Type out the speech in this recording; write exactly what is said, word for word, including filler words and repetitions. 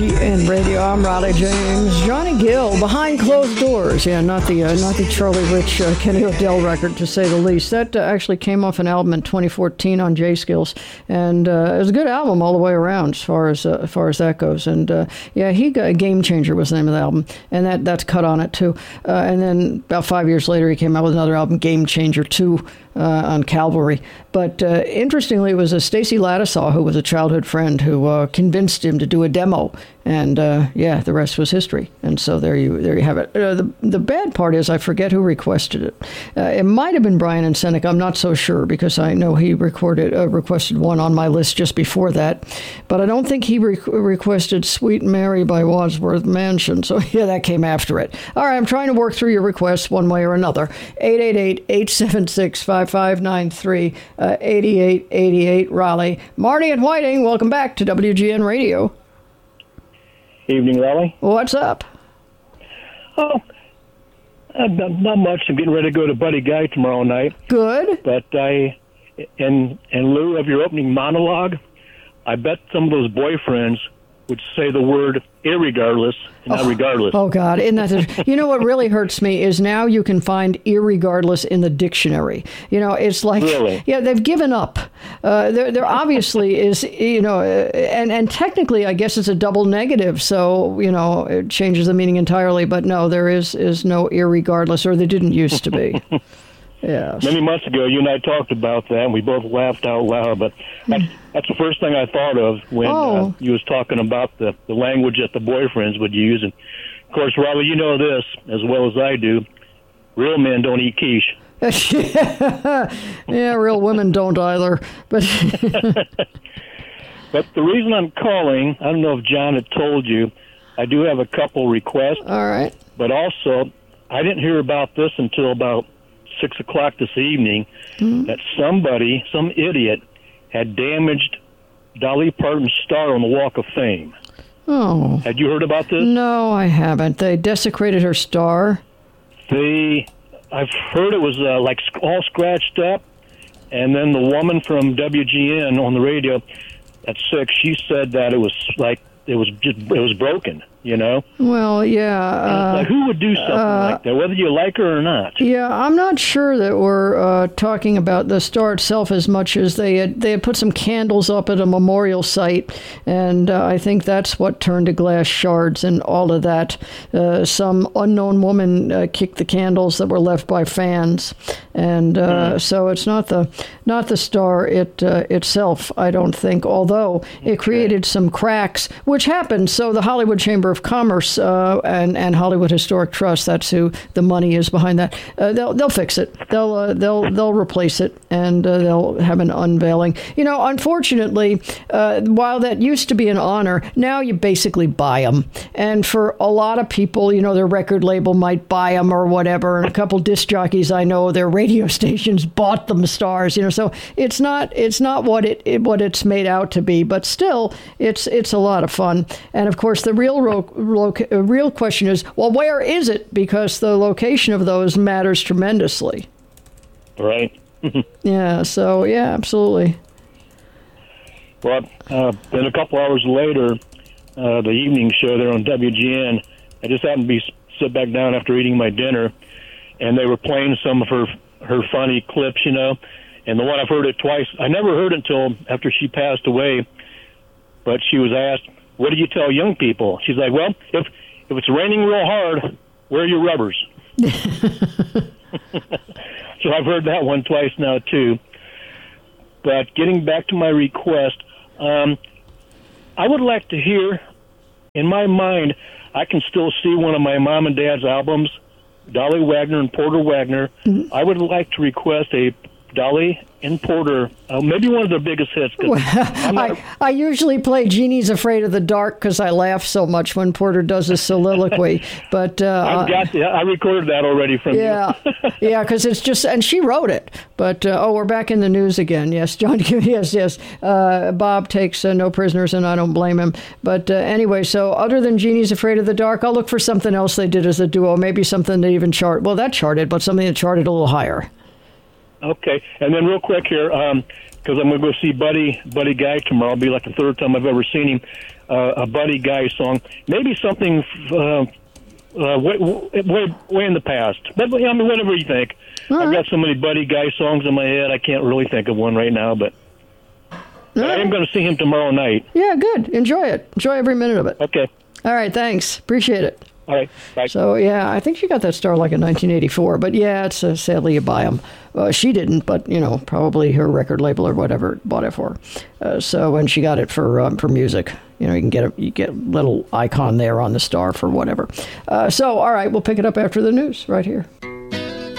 G N Radio. I'm Riley James. Johnny Gill, Behind Closed Doors. Yeah, not the uh, not the Charlie Rich uh, Kenny O'Dell record, to say the least. That uh, actually came off an album in twenty fourteen on J-Skills, and uh, it was a good album all the way around as far as uh, as far as that goes. And uh, yeah, he got Game Changer was the name of the album, and that that's cut on it too. Uh, and then about five years later, he came out with another album, Game Changer two. Uh, on Calvary. But uh, interestingly, it was a Stacy Ladisaw, who was a childhood friend, who uh, convinced him to do a demo. And uh, yeah, the rest was history. And so there you there you have it. Uh, the the bad part is I forget who requested it. Uh, it might have been Brian and Seneca. I'm not so sure, because I know he recorded uh, requested one on my list just before that. But I don't think he re- requested Sweet Mary by Wadsworth Mansion. So yeah, that came after it. All right, I'm trying to work through your requests one way or another. eight eight eight, eight seven six, five five nine three, uh, eighty-eight eighty-eight Raleigh. Marty and Whiting, welcome back to W G N Radio. Evening, Raleigh. What's up? Oh, uh, not, not much. I'm getting ready to go to Buddy Guy tomorrow night. Good. But I, in in lieu of your opening monologue, I bet some of those boyfriends would say the word irregardless and not oh, regardless. Oh, God. Isn't that the, you know what really hurts me is now you can find irregardless in the dictionary. You know, it's like, really? Yeah, they've given up. Uh, there, there obviously is, you know, uh, and, and technically, I guess it's a double negative. So, you know, it changes the meaning entirely. But no, there is, is no irregardless, or there didn't used to be. Yes. Many months ago, you and I talked about that, and we both laughed out loud. But that's, that's the first thing I thought of when oh. uh, you was talking about the, the language that the boyfriends would use. And, of course, Riley, you know this as well as I do. Real men don't eat quiche. Yeah, real women don't either. But But the reason I'm calling, I don't know if John had told you, I do have a couple requests. All right. But also, I didn't hear about this until about six o'clock this evening, mm-hmm. that somebody, some idiot, had damaged Dolly Parton's star on the Walk of Fame. Oh. Had you heard about this? No, I haven't. They desecrated her star? They, I've heard it was uh, like all scratched up, and then the woman from W G N on the radio at six, she said that it was like, it was just, it was broken. You know? Well, yeah. Uh, like, who would do something uh, like that, whether you like her or not? Yeah, I'm not sure that we're uh, talking about the star itself as much as they had, they had put some candles up at a memorial site, and uh, I think that's what turned to glass shards and all of that. Uh, some unknown woman uh, kicked the candles that were left by fans, and uh, mm. so it's not the not the star it uh, itself, I don't think, although it created some cracks, which happened. So the Hollywood Chamber of Commerce uh, and and Hollywood Historic Trust, that's who the money is behind that. Uh, they'll they'll fix it. They'll uh, they'll they'll replace it, and uh, they'll have an unveiling. You know, unfortunately, uh, while that used to be an honor, now you basically buy them. And for a lot of people, you know, their record label might buy them or whatever. And a couple disc jockeys I know, their radio stations bought them stars. You know, so it's not it's not what it, it what it's made out to be. But still, it's it's a lot of fun. And of course, the real ro- Loca- real question is, well, where is it? Because the location of those matters tremendously. Right. Yeah, so, yeah, absolutely. Well, uh, then a couple hours later, uh, the evening show there on W G N, I just happened to be sit back down after eating my dinner, and they were playing some of her her funny clips, you know, and the one I've heard it twice. I never heard it until after she passed away, but she was asked, what do you tell young people? She's like, well, if if it's raining real hard, wear your rubbers. So I've heard that one twice now, too. But getting back to my request, um, I would like to hear, in my mind, I can still see one of my mom and dad's albums, Dolly Wagner and Porter Wagner. Mm-hmm. I would like to request a Dolly and Porter, uh, maybe one of their biggest hits. Well, not... I, I usually play Jeannie's Afraid of the Dark because I laugh so much when Porter does his soliloquy. But uh, I've got the, I recorded that already from yeah, you. Yeah, because it's just, and she wrote it. But, uh, oh, we're back in the news again. Yes, John, yes, yes. Uh, Bob takes uh, no prisoners, and I don't blame him. But uh, anyway, so other than Jeannie's Afraid of the Dark, I'll look for something else they did as a duo, maybe something that even chart. Well, that charted, but something that charted a little higher. Okay, and then real quick here, because um, I'm going to go see Buddy Buddy Guy tomorrow. It'll be like the third time I've ever seen him. uh, a Buddy Guy song, maybe something uh, uh, way, way way in the past. But I mean, whatever you think. All I've right. got so many Buddy Guy songs in my head, I can't really think of one right now. But, but I am going to see him tomorrow night. Yeah, good. Enjoy it. Enjoy every minute of it. Okay. All right, thanks. Appreciate it. All right. Bye. So, yeah, I think she got that star like in nineteen eighty-four. But, yeah, it's uh, sadly you buy them. Uh, she didn't, but, you know, probably her record label or whatever bought it for her. Uh, so, and she got it for um, for music. You know, you can get a you get a little icon there on the star for whatever. Uh, so, all right, we'll pick it up after the news right here.